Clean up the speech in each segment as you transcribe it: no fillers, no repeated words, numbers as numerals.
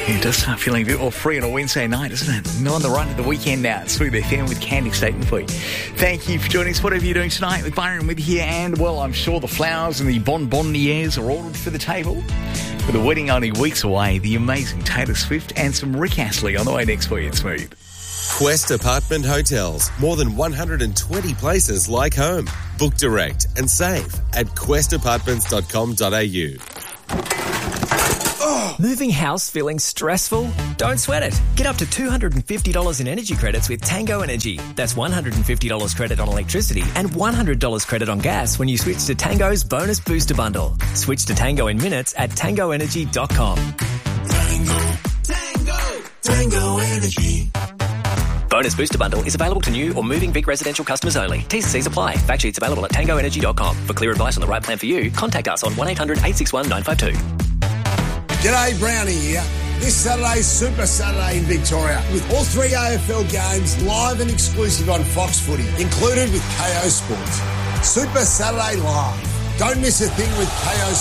It does start feeling a bit more free on a Wednesday night, doesn't it? Not on the run to the weekend now. It's Smooth FM with Candy Statement for you. Thank you for joining us. Whatever you're doing tonight with Byron with you here. And, well, I'm sure the flowers and the bonbonnières are ordered for the table. With the wedding only weeks away, the amazing Taylor Swift and some Rick Astley on the way next for you. It's Smooth. Quest Apartment Hotels. More than 120 places like home. Book direct and save at questapartments.com.au. Moving house feeling stressful? Don't sweat it. Get up to $250 in energy credits with Tango Energy. That's $150 credit on electricity and $100 credit on gas when you switch to Tango's Bonus Booster Bundle. Switch to Tango in minutes at tangoenergy.com. Tango Energy. Bonus Booster Bundle is available to new or moving Vic residential customers only. T's and C's apply. Fact sheets available at tangoenergy.com. For clear advice on the right plan for you, contact us on 1-800-861-952. G'day, Brownie here. This Saturday's Super Saturday in Victoria with all 3 AFL games live and exclusive on Fox Footy, included with KO Sports. Super Saturday Live. Don't miss a thing with KO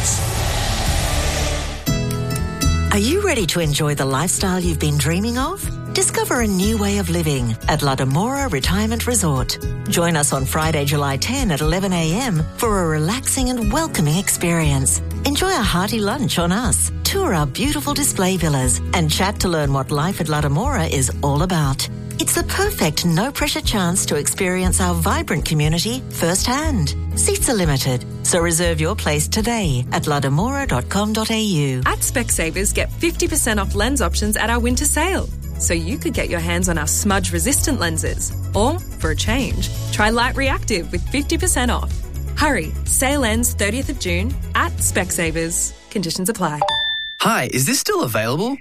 Sports. Are you ready to enjoy the lifestyle you've been dreaming of? Discover a new way of living at La Demora Retirement Resort. Join us on Friday, July 10 at 11 a.m. for a relaxing and welcoming experience. Enjoy a hearty lunch on us, tour our beautiful display villas, and chat to learn what life at La Demora is all about. It's the perfect no-pressure chance to experience our vibrant community firsthand. Seats are limited, so reserve your place today at lademora.com.au. At Specsavers, get 50% off lens options at our winter sale. So you could get your hands on our smudge-resistant lenses. Or, for a change, try Light Reactive with 50% off. Hurry, sale ends 30th of June at Specsavers. Conditions apply. Hi, is this still available?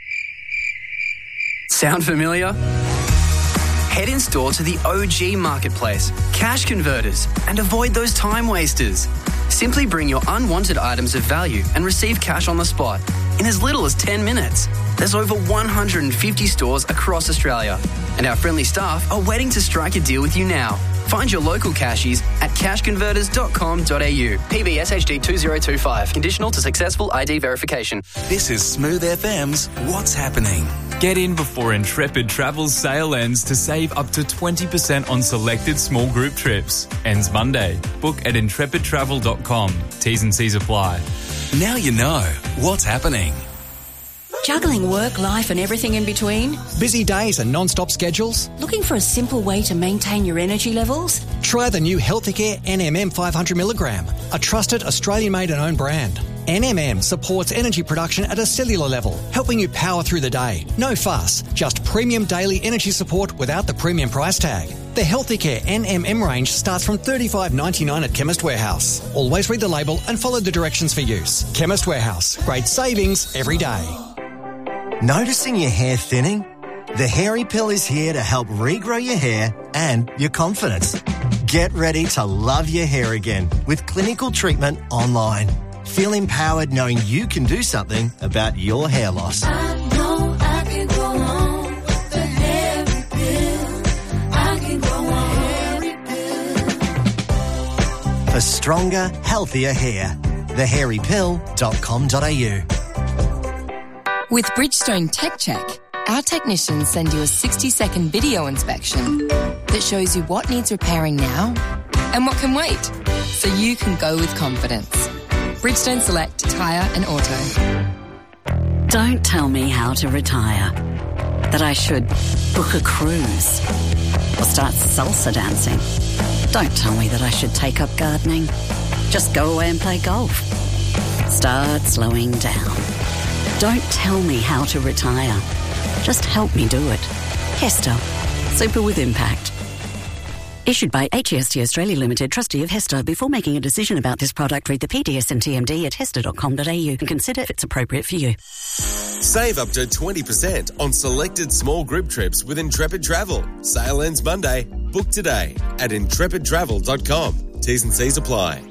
Sound familiar? Head in store to the OG Marketplace, Cash Converters, and avoid those time wasters. Simply bring your unwanted items of value and receive cash on the spot in as little as 10 minutes. There's over 150 stores across Australia, and our friendly staff are waiting to strike a deal with you now. Find your local cashies at cashconverters.com.au. PBSHD 2025. Conditional to successful ID verification. This is Smooth FM's What's Happening. Get in before Intrepid Travel's sale ends to save up to 20% on selected small group trips. Ends Monday. Book at intrepidtravel.com. T's and C's apply. Now you know what's happening. Juggling work, life and everything in between? Busy days and non-stop schedules? Looking for a simple way to maintain your energy levels? Try the new Healthicare NMM 500mg, a trusted Australian-made and owned brand. NMM supports energy production at a cellular level, helping you power through the day. No fuss, just premium daily energy support without the premium price tag. The Healthicare NMM range starts from $35.99 at Chemist Warehouse. Always read the label and follow the directions for use. Chemist Warehouse, great savings every day. Noticing your hair thinning? The Hairy Pill is here to help regrow your hair and your confidence. Get ready to love your hair again with clinical treatment online. Feel empowered knowing you can do something about your hair loss. I know I can go on with the Hairy Pill. I can go on Hairy Pill. For stronger, healthier hair. thehairypill.com.au. With Bridgestone Tech Check, our technicians send you a 60-second video inspection that shows you what needs repairing now and what can wait, so you can go with confidence. Bridgestone Select Tyre and Auto. Don't tell me how to retire. That I should book a cruise or start salsa dancing. Don't tell me that I should take up gardening. Just go away and play golf. Start slowing down. Don't tell me how to retire. Just help me do it. Hester. Super with impact. Issued by HEST Australia Limited, trustee of Hester. Before making a decision about this product, read the PDS and TMD at hester.com.au and consider if it's appropriate for you. Save up to 20% on selected small group trips with Intrepid Travel. Sale ends Monday. Book today at intrepidtravel.com. T's and C's apply.